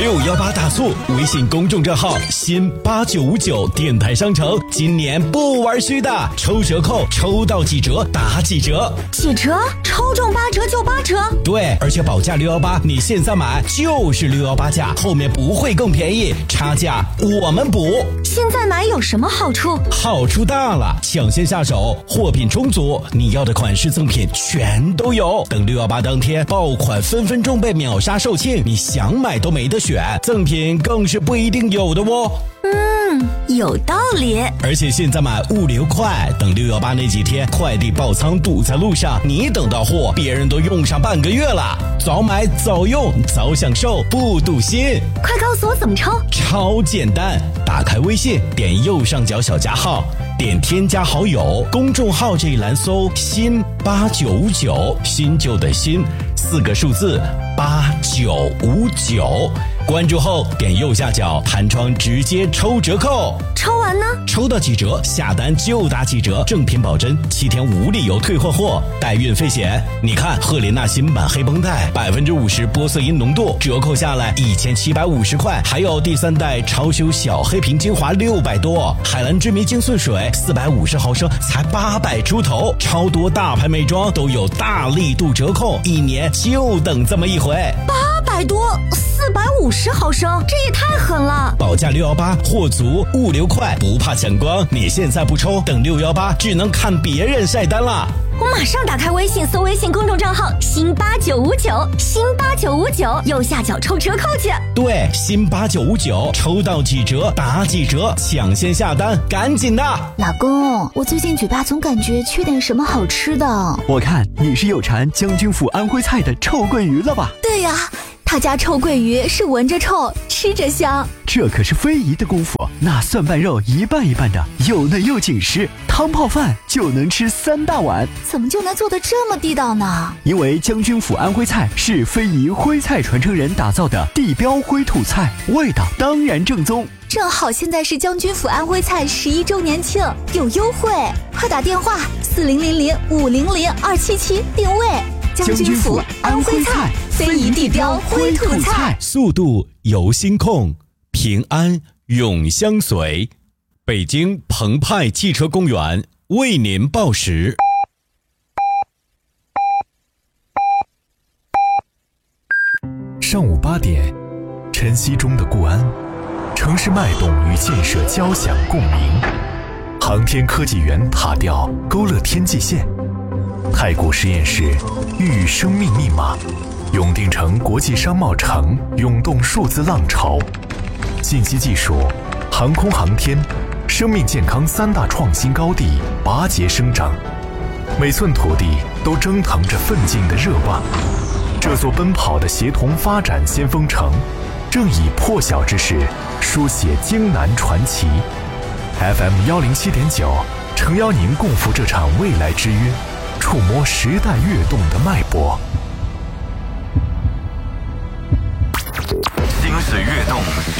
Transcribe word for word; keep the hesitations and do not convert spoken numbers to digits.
六一八大促，微信公众账号新八九五九电台商城，今年不玩虚的，抽折扣，抽到几折打几折， 几折？抽中八折就八折？ 对，而且保价六一八，你现在买就是六一八价，后面不会更便宜，差价我们补。 现在买有什么好处？ 好处大了，抢先下手，货品充足，你要的款式赠品全都有。等六一八当天，爆款分分钟被秒杀售罄，你想买都没得选，赠品更是不一定有的哦。 嗯，有道理。 而且现在买物流快，等六一八那几天快递爆仓堵在路上，你等到货，别人都用上半个月了。早买早用早享受，不堵心。 快告诉我怎么抽？ 超简单，打开微信，点右上角小加号，点添加好友，公众号这一栏搜新八九五九，新旧的新，四个数字八九五九。关注后点右下角弹窗直接抽折扣， 抽完呢？ 抽到几折下单就打几折，正品保真，七天无理由退换货，带运费险。你看赫莲娜新版黑绷带，百分之五十玻色因浓度，折扣下来一千七百五十块，还有第三代超修小黑瓶精华六百多，海蓝之谜精粹水四百五十毫升才八百出头，超多大牌美妆都有大力度折扣，一年就等这么一回。 八百多，四百五十毫升，这也太狠了！ 保价六一八，货足，物流快，不怕抢光。你现在不抽，等六一八只能看别人晒单了。 我马上打开微信，搜微信公众账号新八九五九，新八九五九，右下角抽折扣去。 对，新八九五九，抽到几折打几折，抢先下单，赶紧的！ 老公，我最近嘴巴总感觉缺点什么好吃的。 我看你是有馋将军府安徽菜的臭鳜鱼了吧？ 对呀、啊。他家臭鳜鱼是闻着臭，吃着香， 这可是非遗的功夫。那蒜瓣肉一半一半的，又嫩又紧实，汤泡饭就能吃三大碗。 怎么就能做得这么地道呢？ 因为将军府安徽菜是非遗徽菜传承人打造的地标徽土菜，味道当然正宗。 正好现在是将军府安徽菜十一周年庆，有优惠，快打电话四零零零五零零二七七定位。将军府安徽菜，非遗地标徽土菜， 速度由心控，平安永相随。北京澎湃汽车公园为您报时。 上午八点，晨曦中的固安，城市脉动与建设交响共鸣。航天科技园塔吊勾勒天际线。太古实验室孕育生命密码，永定城国际商贸城涌动数字浪潮。信息技术、航空航天、生命健康三大创新高地拔节生长，每寸土地都蒸腾着奋进的热望。这座奔跑的协同发展先锋城，正以破晓之势书写京南传奇。F M 幺零七点九，诚邀您共赴这场未来之约。触摸时代跃动的脉搏， 心思跃动，